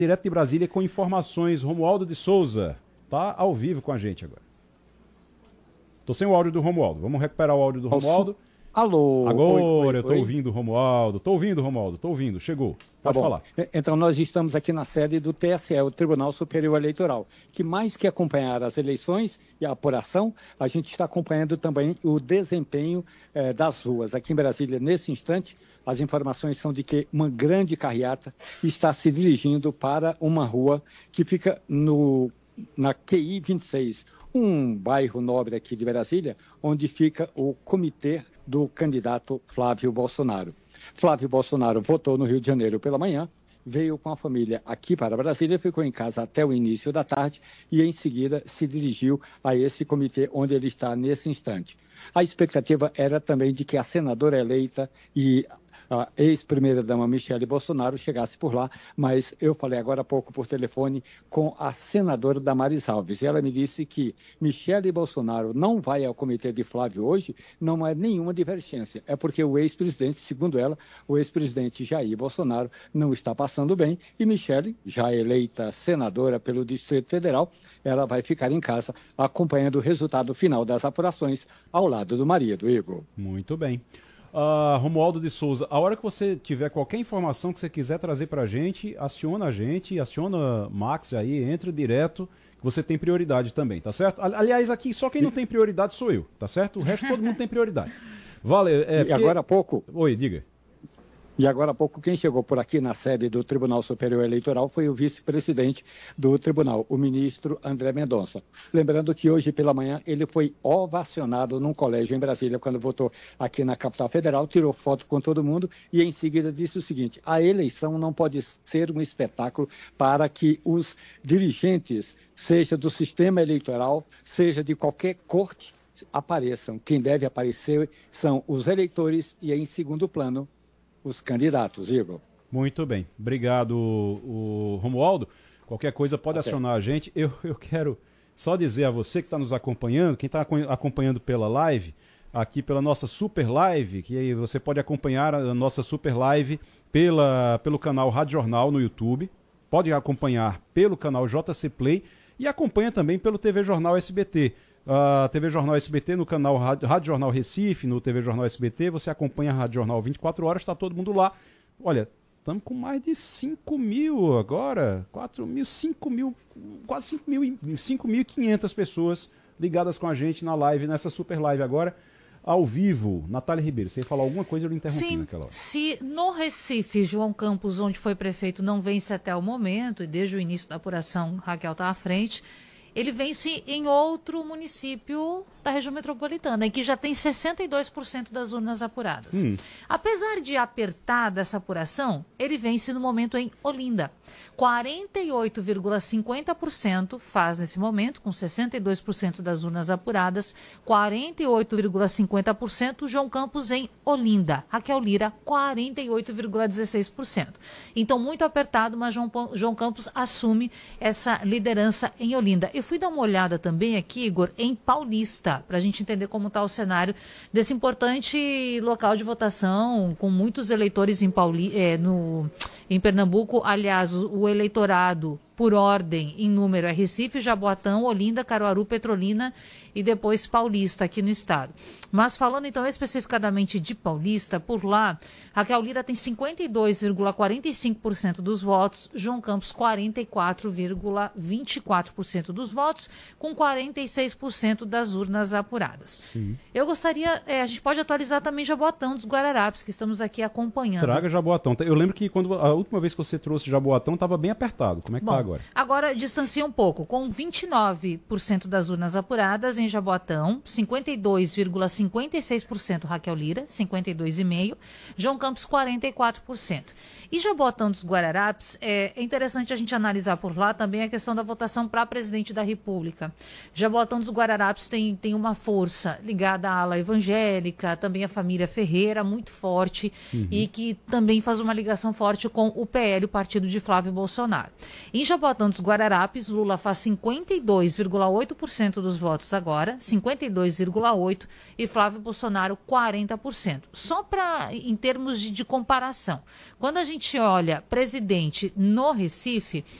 Direto de Brasília com informações. Romualdo de Souza tá ao vivo com a gente agora. Tô sem o áudio do Romualdo. Vamos recuperar o áudio do Romualdo. Alô. Agora eu tô ouvindo o Romualdo. Tô ouvindo. Chegou. Pode falar. Então nós estamos aqui na sede do TSE, o Tribunal Superior Eleitoral, que mais que acompanhar as eleições e a apuração, a gente está acompanhando também o desempenho das ruas. Aqui em Brasília, nesse instante, as informações são de que uma grande carreata está se dirigindo para uma rua que fica na QI 26, um bairro nobre aqui de Brasília, onde fica o comitê do candidato Flávio Bolsonaro. Flávio Bolsonaro votou no Rio de Janeiro pela manhã, veio com a família aqui para Brasília, ficou em casa até o início da tarde e em seguida se dirigiu a esse comitê onde ele está nesse instante. A expectativa era também de que a senadora eleita e a ex-primeira-dama Michele Bolsonaro chegasse por lá, mas eu falei agora há pouco por telefone com a senadora Damares Alves. E ela me disse que Michele Bolsonaro não vai ao comitê de Flávio hoje, não é nenhuma divergência. É porque o ex-presidente, segundo ela, o ex-presidente Jair Bolsonaro não está passando bem e Michele, já eleita senadora pelo Distrito Federal, ela vai ficar em casa acompanhando o resultado final das apurações ao lado do marido, Igor. Muito bem. Romualdo de Souza, a hora que você tiver qualquer informação que você quiser trazer pra gente, aciona Max aí, entra direto, que você tem prioridade também, tá certo? Aliás, aqui só quem não tem prioridade sou eu, tá certo? O resto todo mundo tem prioridade. Valeu. Agora há pouco... Oi, diga. E agora há pouco, quem chegou por aqui na sede do Tribunal Superior Eleitoral foi o vice-presidente do tribunal, o ministro André Mendonça. Lembrando que hoje pela manhã ele foi ovacionado num colégio em Brasília, quando votou aqui na capital federal, tirou foto com todo mundo e em seguida disse o seguinte: a eleição não pode ser um espetáculo para que os dirigentes, seja do sistema eleitoral, seja de qualquer corte, apareçam. Quem deve aparecer são os eleitores e, em segundo plano, os candidatos, Igor. Muito bem. Obrigado, o Romualdo. Qualquer coisa pode acionar a gente. Eu quero só dizer a você que está nos acompanhando, quem está acompanhando pela live, aqui pela nossa Super Live, que aí você pode acompanhar a nossa Super Live pelo canal Rádio Jornal no YouTube, pode acompanhar pelo canal JC Play e acompanha também pelo TV Jornal SBT. TV Jornal SBT no canal Rádio Jornal Recife, no TV Jornal SBT, você acompanha a Rádio Jornal 24 horas, está todo mundo lá. Olha, estamos com mais de 5 mil agora, 4 mil, 5 mil, quase 5.500 pessoas ligadas com a gente na live, nessa super live agora, ao vivo. Natália Ribeiro, você ia falar alguma coisa, eu lhe interrompi naquela hora. Se no Recife, João Campos, onde foi prefeito, não vence até o momento, e desde o início da apuração Raquel está à frente, ele vence em outro município da região metropolitana, em que já tem 62% das urnas apuradas. Apesar de apertada essa apuração, ele vence no momento em Olinda. 48,50% faz nesse momento, com 62% das urnas apuradas, 48,50% João Campos em Olinda. Raquel Lira, 48,16%. Então, muito apertado, mas João Campos assume essa liderança em Olinda. Eu fui dar uma olhada também aqui, Igor, em Paulista, para a gente entender como está o cenário desse importante local de votação, com muitos eleitores em Pernambuco. Aliás, o eleitorado por ordem em número é Recife, Jaboatão, Olinda, Caruaru, Petrolina e depois Paulista aqui no estado. Mas falando então especificadamente de Paulista, por lá, Raquel Lira tem 52,45% dos votos, João Campos 44,24% dos votos, com 46% das urnas apuradas. Sim. Eu gostaria, a gente pode atualizar também Jaboatão dos Guararapes, que estamos aqui acompanhando. Traga Jaboatão. Eu lembro que quando a última vez que você trouxe Jaboatão estava bem apertado. Como é que está agora? Agora distancia um pouco, com 29% das urnas apuradas em Jaboatão, 52,56% Raquel Lira, 52,5%, João Campos 44%. E Jaboatão dos Guararapes, é interessante a gente analisar por lá também a questão da votação para presidente da República. Jaboatão dos Guararapes tem uma força ligada à ala evangélica, também a família Ferreira, muito forte, e que também faz uma ligação forte com o PL, o partido de Flávio Bolsonaro. Em Jaboatão Jaboatão dos Guararapes, Lula faz 52,8% dos votos agora, 52,8%, e Flávio Bolsonaro 40%. Só para, em termos de comparação, quando a gente olha presidente no Recife,